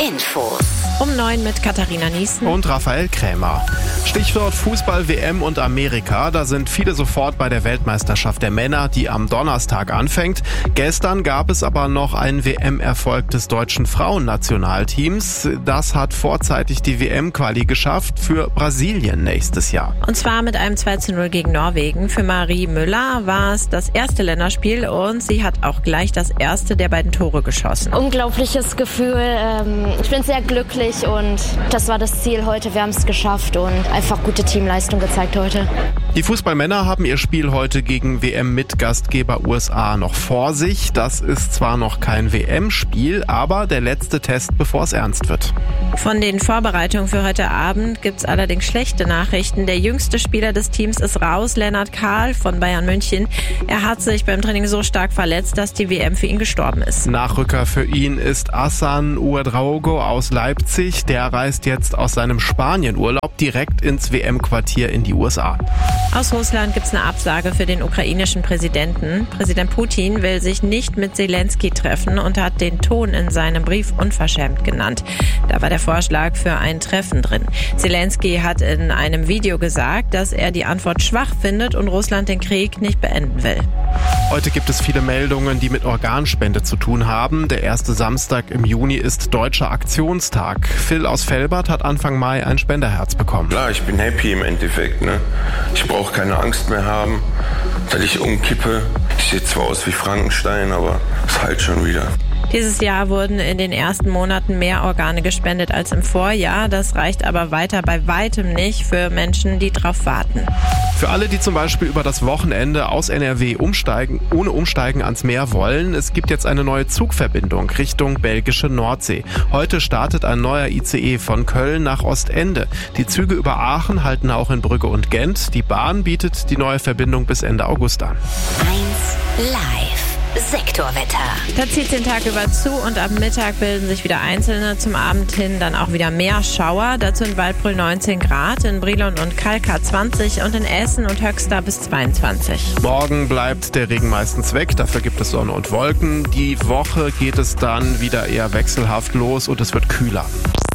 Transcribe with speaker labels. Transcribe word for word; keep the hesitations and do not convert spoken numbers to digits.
Speaker 1: Infos.
Speaker 2: Um neun mit Katharina Niesen
Speaker 3: und Raphael Krämer. Stichwort Fußball-W M und Amerika. Da sind viele sofort bei der Weltmeisterschaft der Männer, die am Donnerstag anfängt. Gestern gab es aber noch einen W M-Erfolg des deutschen Frauennationalteams. Das hat vorzeitig die W M-Quali geschafft für Brasilien nächstes Jahr.
Speaker 2: Und zwar mit einem zwei zu null gegen Norwegen. Für Marie Müller war es das erste Länderspiel und sie hat auch gleich das erste der beiden Tore geschossen.
Speaker 4: Unglaubliches Gefühl. Ich bin sehr glücklich und das war das Ziel heute. Wir haben es geschafft und einfach gute Teamleistung gezeigt heute.
Speaker 3: Die Fußballmänner haben ihr Spiel heute gegen W M-Mitgastgeber U S A noch vor sich. Das ist zwar noch kein W M-Spiel, aber der letzte Test, bevor es ernst wird.
Speaker 2: Von den Vorbereitungen für heute Abend gibt's allerdings schlechte Nachrichten. Der jüngste Spieler des Teams ist raus, Lennart Kahl von Bayern München. Er hat sich beim Training so stark verletzt, dass die W M für ihn gestorben ist.
Speaker 3: Nachrücker für ihn ist Hassan Ouedraogo aus Leipzig. Der reist jetzt aus seinem Spanienurlaub direkt ins W M-Quartier in die U S A.
Speaker 2: Aus Russland gibt's eine Absage für den ukrainischen Präsidenten. Präsident Putin will sich nicht mit Zelensky treffen und hat den Ton in seinem Brief unverschämt genannt. Da war der Vorschlag für ein Treffen drin. Zelensky hat in einem Video gesagt, dass er die Antwort schwach findet und Russland den Krieg nicht beenden will.
Speaker 3: Heute gibt es viele Meldungen, die mit Organspende zu tun haben. Der erste Samstag im Juni ist Deutscher Aktionstag. Phil aus Velbert hat Anfang Mai ein Spenderherz bekommen.
Speaker 5: Klar, ich bin happy im Endeffekt. Ne? Ich brauche keine Angst mehr haben, dass ich umkippe. Ich sehe zwar aus wie Frankenstein, aber es heilt schon wieder.
Speaker 2: Dieses Jahr wurden in den ersten Monaten mehr Organe gespendet als im Vorjahr. Das reicht aber weiter bei weitem nicht für Menschen, die drauf warten.
Speaker 3: Für alle, die zum Beispiel über das Wochenende aus N R W umsteigen, ohne Umsteigen ans Meer wollen, es gibt jetzt eine neue Zugverbindung Richtung belgische Nordsee. Heute startet ein neuer I C E von Köln nach Ostende. Die Züge über Aachen halten auch in Brügge und Gent. Die Bahn bietet die neue Verbindung bis Ende August an.
Speaker 1: eins Live. Sektorwetter.
Speaker 2: Da zieht den Tag über zu und am Mittag bilden sich wieder einzelne, zum Abend hin dann auch wieder mehr Schauer. Dazu in Waldbrüll neunzehn Grad, in Brilon und Kalkar zwanzig und in Essen und Höxter bis zweiundzwanzig.
Speaker 3: Morgen bleibt der Regen meistens weg, dafür gibt es Sonne und Wolken. Die Woche geht es dann wieder eher wechselhaft los und es wird kühler.